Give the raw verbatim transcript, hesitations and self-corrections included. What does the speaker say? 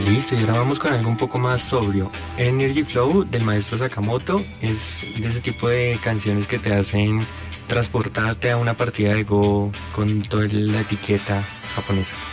Listo, y ahora vamos con algo un poco más sobrio. Energy Flow del maestro Sakamoto es de ese tipo de canciones que te hacen transportarte a una partida de Go con toda la etiqueta japonesa.